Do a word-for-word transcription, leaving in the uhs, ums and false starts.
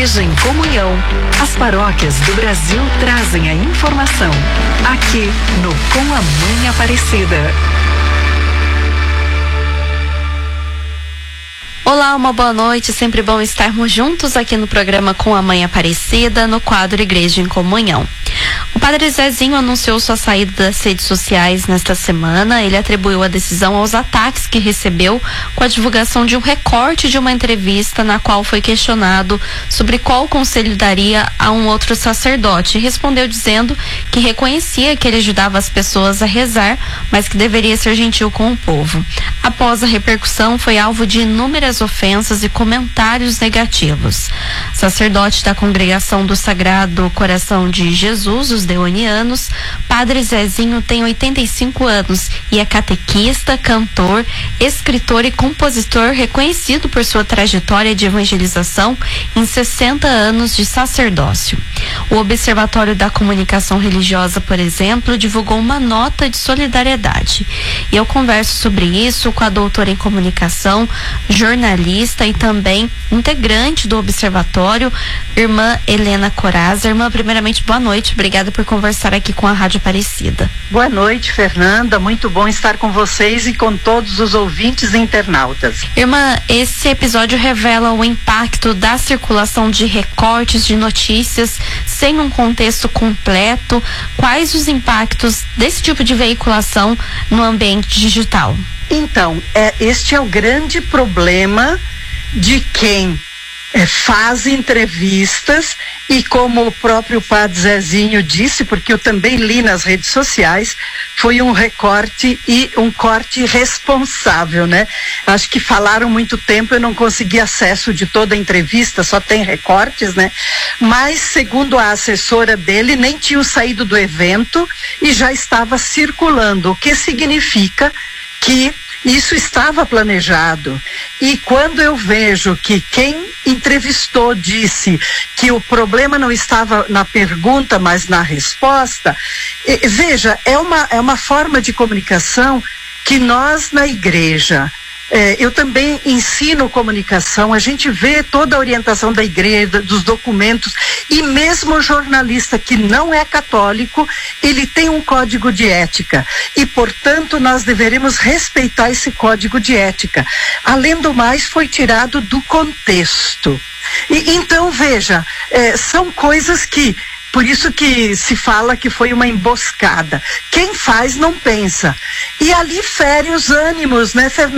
Igreja em Comunhão. As paróquias do Brasil trazem a informação. Aqui no Com a Mãe Aparecida. Olá, uma boa noite, sempre bom estarmos juntos aqui no programa Com a Mãe Aparecida, no quadro Igreja em Comunhão. O padre Zezinho anunciou sua saída das redes sociais nesta semana. Ele atribuiu a decisão aos ataques que recebeu com a divulgação de um recorte de uma entrevista na qual foi questionado sobre qual conselho daria a um outro sacerdote. Respondeu dizendo que reconhecia que ele ajudava as pessoas a rezar, mas que deveria ser gentil com o povo. Após a repercussão, foi alvo de inúmeras ofensas e comentários negativos. Sacerdote da Congregação do Sagrado Coração de Jesus, os Deonianos, Padre Zezinho tem oitenta e cinco anos e é catequista, cantor, escritor e compositor reconhecido por sua trajetória de evangelização em sessenta anos de sacerdócio. O Observatório da Comunicação Religiosa, por exemplo, divulgou uma nota de solidariedade. E eu converso sobre isso com a doutora em comunicação, jornalista e também integrante do Observatório, irmã Helena Coraza. Irmã, primeiramente, boa noite. Obrigada por conversar aqui com a Rádio Aparecida. Boa noite, Fernanda. Muito bom estar com vocês e com todos os ouvintes e internautas. Irmã, esse episódio revela o impacto da circulação de recortes de notícias sem um contexto completo. Quais os impactos desse tipo de veiculação no ambiente digital? Então, é, este é o grande problema de quem É, faz entrevistas e, como o próprio Padre Zezinho disse, porque eu também li nas redes sociais, foi um recorte e um corte responsável, né? Acho que falaram muito tempo, eu não consegui acesso de toda a entrevista, só tem recortes, né? Mas, segundo a assessora dele, nem tinham saído do evento e já estava circulando, o que significa que isso estava planejado. E quando eu vejo que quem entrevistou disse que o problema não estava na pergunta, mas na resposta, eh, veja, é uma, é uma forma de comunicação que nós na igreja, eh, eu também ensino comunicação, a gente vê toda a orientação da igreja, dos documentos, e mesmo o jornalista que não é católico, ele tem um código de ética e, portanto, nós deveremos respeitar esse código de ética. Além do mais, foi tirado do contexto. E, então, veja, eh, são coisas que, por isso que se fala que foi uma emboscada. Quem faz não pensa. E ali fere os ânimos, né, Fernanda?